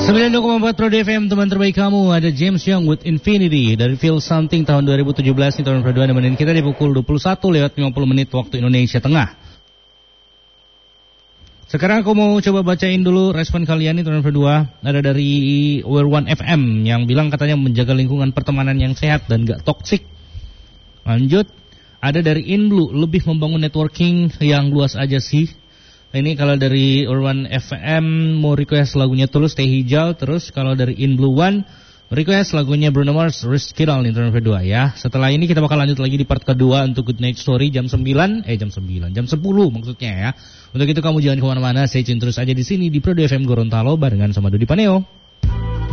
92,4 Pro FM, teman terbaik kamu. Ada James Young with Infinity dari Feel Something tahun 2017 nih, tahun kedua nemenin kita di pukul 21:50 waktu Indonesia Tengah. Sekarang aku mau coba bacain dulu respon kalian nih, tahun kedua. Ada dari Wear One FM yang bilang katanya menjaga lingkungan pertemanan yang sehat dan gak toksik. Lanjut, ada dari Inblue, lebih membangun networking yang luas aja sih. Ini kalau dari Urban FM mau request lagunya Tulus Teh Hijau. Terus kalau dari In Blue One request lagunya Bruno Mars Risk It All, intro kedua ya. Setelah ini kita bakal lanjut lagi di part kedua untuk Good Night Story jam 10 maksudnya ya. Untuk itu kamu jangan kemana-mana, stay tune terus aja di sini di Pro FM Gorontalo barengan sama Dodi Paneo.